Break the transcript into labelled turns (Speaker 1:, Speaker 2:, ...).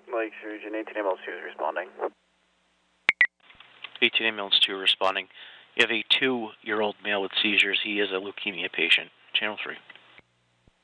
Speaker 1: Lake Surgeon, 18 ambulance 2 is responding.
Speaker 2: 18 ambulance 2 responding. You have a 2-year-old male with seizures. He is a leukemia patient. Channel 3.